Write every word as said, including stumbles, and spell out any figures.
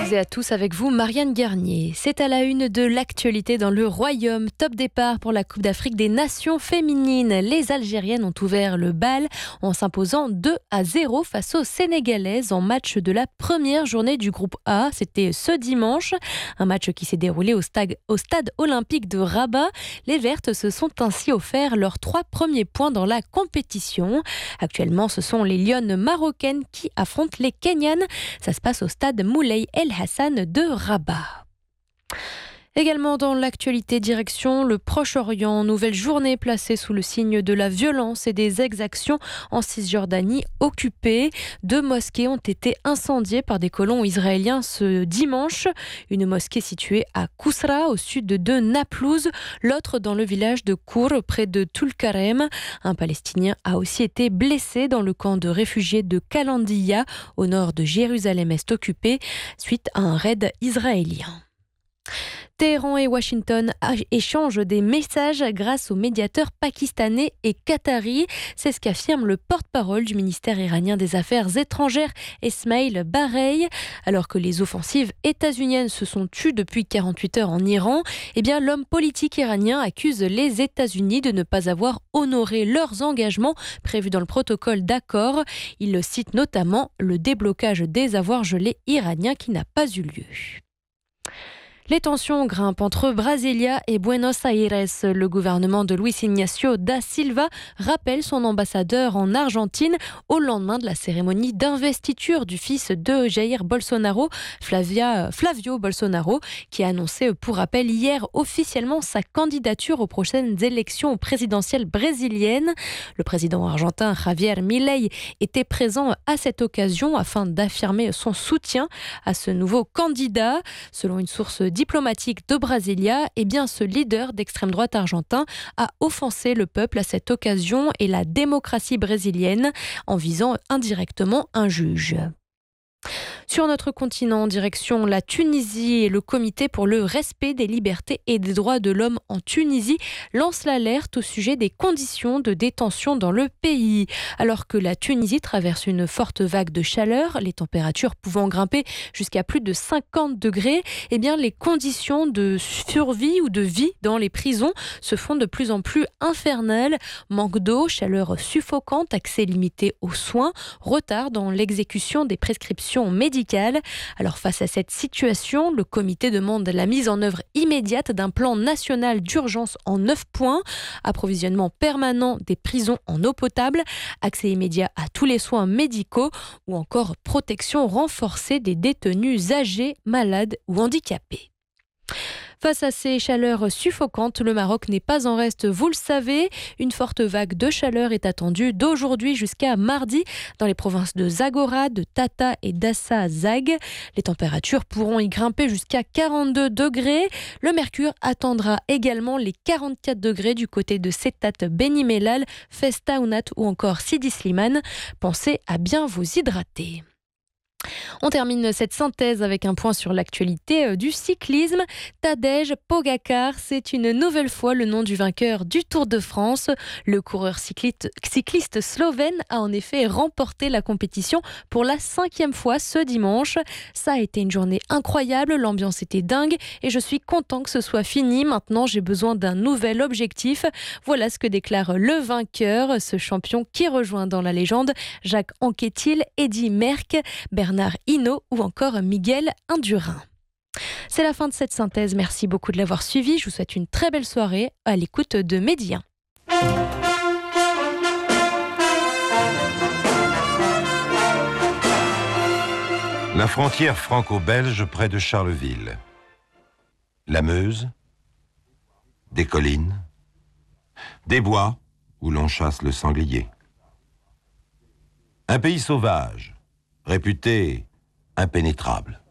et à tous, avec vous Marianne Garnier. C'est à la une de l'actualité dans le Royaume. Top départ pour la Coupe d'Afrique des Nations féminines. Les Algériennes ont ouvert le bal en s'imposant deux à zéro face aux Sénégalaises en match de la première journée du groupe A. C'était ce dimanche, un match qui s'est déroulé au stade, au stade olympique de Rabat. Les Vertes se sont ainsi offert leurs trois premiers points dans la compétition. Actuellement, ce sont les Lionnes marocaines qui affrontent les Kenyanes. Ça se passe au stade Moulay El Hassan de Rabat. Également dans l'actualité, direction le Proche-Orient, nouvelle journée placée sous le signe de la violence et des exactions en Cisjordanie occupée. Deux mosquées ont été incendiées par des colons israéliens ce dimanche. Une mosquée située à Kousra, au sud de Naplouse, l'autre dans le village de Kour, près de Tulkarem. Un Palestinien a aussi été blessé dans le camp de réfugiés de Kalandiya, au nord de Jérusalem-Est occupée, suite à un raid israélien. Téhéran et Washington échangent des messages grâce aux médiateurs pakistanais et qataris. C'est ce qu'affirme le porte-parole du ministère iranien des Affaires étrangères, Esmaïl Bareï. Alors que les offensives états-uniennes se sont tues depuis quarante-huit heures en Iran, eh bien l'homme politique iranien accuse les États-Unis de ne pas avoir honoré leurs engagements prévus dans le protocole d'accord. Il cite notamment le déblocage des avoirs gelés iraniens qui n'a pas eu lieu. Les tensions grimpent entre Brasilia et Buenos Aires. Le gouvernement de Luis Ignacio da Silva rappelle son ambassadeur en Argentine au lendemain de la cérémonie d'investiture du fils de Jair Bolsonaro, Flavia, Flavio Bolsonaro, qui a annoncé pour rappel hier officiellement sa candidature aux prochaines élections présidentielles brésiliennes. Le président argentin Javier Milei était présent à cette occasion afin d'affirmer son soutien à ce nouveau candidat. Selon une source diplomatique de Brasilia, eh bien ce leader d'extrême droite argentin a offensé le peuple à cette occasion et la démocratie brésilienne en visant indirectement un juge. Sur notre continent, en direction la Tunisie, et le comité pour le respect des libertés et des droits de l'homme en Tunisie lance l'alerte au sujet des conditions de détention dans le pays. Alors que la Tunisie traverse une forte vague de chaleur, les températures pouvant grimper jusqu'à plus de cinquante degrés, eh bien les conditions de survie ou de vie dans les prisons se font de plus en plus infernales. Manque d'eau, chaleur suffocante, accès limité aux soins, retard dans l'exécution des prescriptions médicales. Alors face à cette situation, le comité demande la mise en œuvre immédiate d'un plan national d'urgence en neuf points, approvisionnement permanent des prisons en eau potable, accès immédiat à tous les soins médicaux ou encore protection renforcée des détenus âgés, malades ou handicapés. Face à ces chaleurs suffocantes, le Maroc n'est pas en reste, vous le savez. Une forte vague de chaleur est attendue d'aujourd'hui jusqu'à mardi dans les provinces de Zagora, de Tata et d'Assa Zag. Les températures pourront y grimper jusqu'à quarante-deux degrés. Le mercure atteindra également les quarante-quatre degrés du côté de Settat, Beni Mellal, Fes Taounat ou encore Sidi Slimane. Pensez à bien vous hydrater. On termine cette synthèse avec un point sur l'actualité du cyclisme. Tadej Pogačar, c'est une nouvelle fois le nom du vainqueur du Tour de France. Le coureur cycliste, cycliste slovène a en effet remporté la compétition pour la cinquième fois ce dimanche. Ça a été une journée incroyable, l'ambiance était dingue et je suis content que ce soit fini. Maintenant, j'ai besoin d'un nouvel objectif. Voilà ce que déclare le vainqueur, ce champion qui rejoint dans la légende Jacques Anquetil, Eddy Merckx, Bernard Hinault ou encore Miguel Indurain. C'est la fin de cette synthèse. Merci beaucoup de l'avoir suivi. Je vous souhaite une très belle soirée à l'écoute de Midi un. La frontière franco-belge près de Charleville. La Meuse, des collines, des bois où l'on chasse le sanglier. Un pays sauvage, réputé impénétrable.